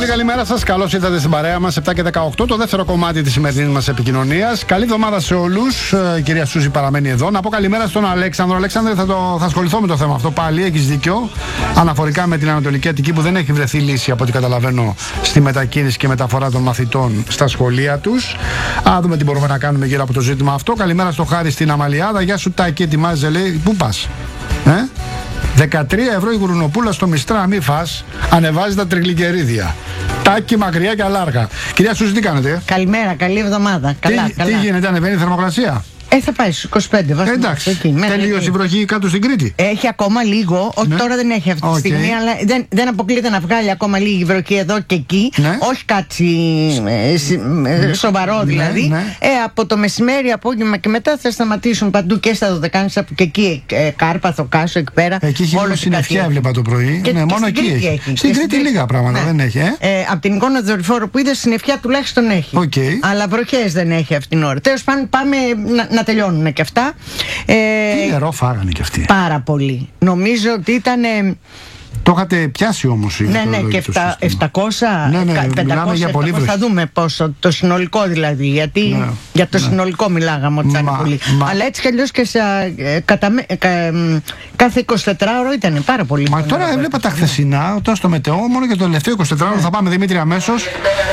πολύ καλημέρα σας. Καλώς ήρθατε στην παρέα μας. 7 και 18, το δεύτερο κομμάτι της σημερινής μας επικοινωνίας. Καλή εβδομάδα σε όλους. Η κυρία Σούζη παραμένει εδώ. Να πω καλημέρα στον Αλέξανδρο. Αλέξανδρε, θα ασχοληθώ με το θέμα αυτό πάλι. Έχεις δίκιο. Αναφορικά με την Ανατολική Αττική, που δεν έχει βρεθεί λύση, από ό,τι καταλαβαίνω, στη μετακίνηση και μεταφορά των μαθητών στα σχολεία τους. Α δούμε τι μπορούμε να κάνουμε γύρω από το ζήτημα αυτό. Καλημέρα στο Χάρη στην Αμαλιάδα. Γεια σου, Τάκη, ετοιμάζεσαι, λέει. Πού πας? 13 ευρώ η γουρνοπούλα στο Μιστρά, μη φας, ανεβάζει τα τριγλικερίδια. Τάκι μακριά και αλάργα. Κυρία Σούζη, τι κάνετε? Καλημέρα, καλή εβδομάδα. Καλά. Τι γίνεται, ανεβαίνει η θερμοκρασία? Θα πάει στους 25 βαθμούς. Εντάξει, τελείωσε η βροχή κάτω στην Κρήτη. Έχει ακόμα λίγο, όχι τώρα δεν έχει αυτή τη στιγμή, αλλά δεν αποκλείεται να βγάλει ακόμα λίγη βροχή εδώ και εκεί. Όχι κάτι σοβαρό δηλαδή. Από το μεσημέρι, απόγευμα και μετά θα σταματήσουν παντού και στα Δωδεκάνησα, που και εκεί Κάρπαθο, Κάσο, εκεί πέρα. Εκεί έχει όλη συννεφιά, έβλεπα το πρωί. Ναι, μόνο εκεί έχει. Στην Κρήτη λίγα πράγματα δεν έχει. Από την εικόνα του δορυφόρου που είδε, συννεφιά τουλάχιστον έχει. Αλλά βροχές δεν έχει αυτήν την ώρα. Τέλος πάντων, πάμε να τελειώνουν και αυτά. Τι νερό φάγανε και αυτοί. Πάρα πολύ. Νομίζω ότι ήταν. Το είχατε πιάσει όμως. Ναι, και 700. Ναι, 500 για πολύ βροχή. Θα δούμε πόσο. Το συνολικό δηλαδή. Γιατί για το συνολικό μιλάγαμε ότι θα είναι πολύ. Αλλά έτσι κι αλλιώς και κάθε 24ωρο ήταν πάρα πολύ. Μα τώρα έβλεπα τα χθεσινά, τώρα στο μετεό, μόνο για το τελευταίο 24ωρο θα πάμε, Δημήτρη, αμέσως.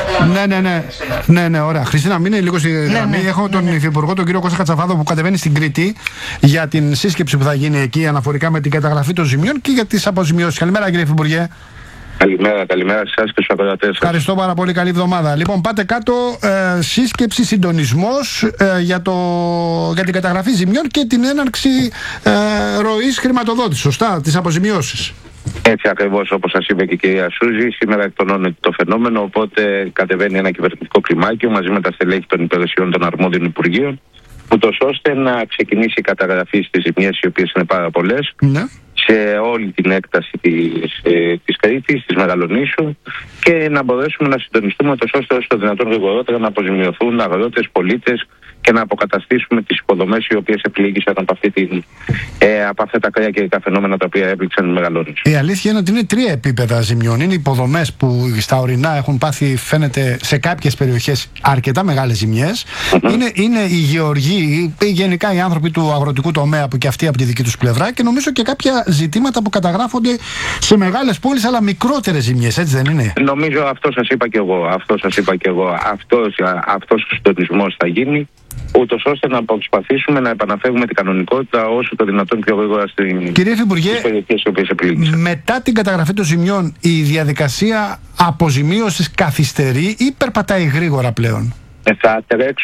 Ναι, ωραία. Χριστίνα, μείνε λίγο στη γραμμή. Έχω τον Υφυπουργό, τον κύριο Κώστα Κατσαφάδο, που κατεβαίνει στην Κρήτη για την σύσκεψη που θα γίνει εκεί αναφορικά με την καταγραφή των ζημιών και για τις αποζημιώσεις. Καλημέρα, κύριε Υφυπουργέ. Καλημέρα σε εσάς και στους ακροατές σας. Ευχαριστώ πάρα πολύ, καλή εβδομάδα. Λοιπόν, πάτε κάτω, σύσκεψη, συντονισμός για την καταγραφή ζημιών και την έναρξη ροής χρηματοδότησης, σωστά, τις αποζημιώσεις. Έτσι ακριβώς, όπως σας είπε και η κυρία Σούζη, σήμερα εκτονώνεται το φαινόμενο, οπότε κατεβαίνει ένα κυβερνητικό κλιμάκιο μαζί με τα στελέχη των υπηρεσιών των αρμόδιων υπουργείων, ούτως ώστε να ξεκινήσει η καταγραφή στις ζημιές, οι οποίες είναι πάρα πολλές. Ναι. Σε όλη την έκταση της Κρήτης, της Μεγαλονήσου, και να μπορέσουμε να συντονιστούμε ώστε όσο δυνατόν γρηγορότερα να αποζημιωθούν αγρότες, πολίτες και να αποκαταστήσουμε τις υποδομές οι οποίες επλήγησαν από αυτά τα ακραία καιρικά φαινόμενα τα οποία έπληξαν τη Μεγαλόνησο. Η αλήθεια είναι ότι είναι τρία επίπεδα ζημιών. Είναι οι υποδομές που στα ορεινά έχουν πάθει, φαίνεται, σε κάποιες περιοχές αρκετά μεγάλες ζημιές. Είναι οι γεωργοί, γενικά οι άνθρωποι του αγροτικού τομέα, που και αυτοί από τη δική τους πλευρά, και νομίζω και κάποια ζητήματα που καταγράφονται σε μεγάλες πόλεις, αλλά μικρότερες ζημιές, έτσι δεν είναι? Νομίζω αυτό σας είπα και εγώ. Αυτός ο συντονισμός θα γίνει, ούτως ώστε να προσπαθήσουμε να επαναφέρουμε την κανονικότητα όσο το δυνατόν πιο γρήγορα στις περιοχές οι οποίες επλήγησαν. Μετά την καταγραφή των ζημιών, η διαδικασία αποζημίωσης καθυστερεί ή περπατάει γρήγορα πλέον? Θα τρέξουν